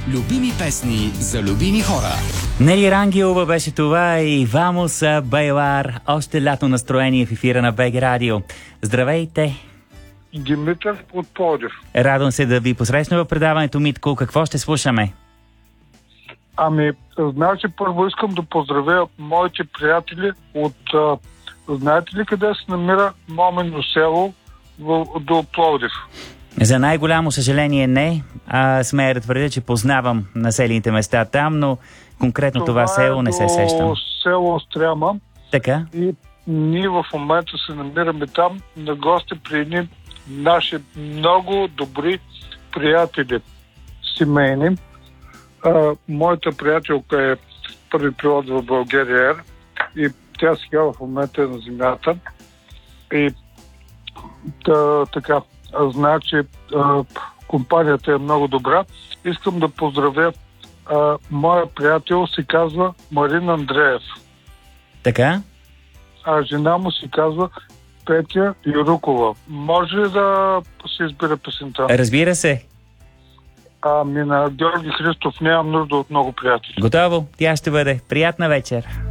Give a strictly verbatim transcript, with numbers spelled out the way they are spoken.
Любими песни за любими хора. Нели Рангелова беше това и Vamos a bailar. Още лято настроение в ефира на БГ Радио. Здравейте! Димитър от Пловдив. Радвам се да ви посрещна в предаването, Митко. Какво ще слушаме? Ами, значи първо искам да поздравя моите приятели от... А, знаете ли къде се намира Момено село в, до Пловдив? За най-голямо съжаление не. А, смея да твърдя, че познавам населените места там, но конкретно това, това село не се сещам. Това е село Стряма. Така? И ние в момента се намираме там на гости при едни наши много добри приятели, семейни. А, моята приятелка е първи пилот в България и тя сега в момента е на земята. И да, така, значи а, компанията е много добра. Искам да поздравя а, моя приятел, се казва Марин Андреев. Така? А жена му се казва Петя Юрукова. Може ли да се избира песента? Разбира се. Ами на Георги Христов нямам нужда от много приятели. Готово. Тя ще бъде. Приятна вечер.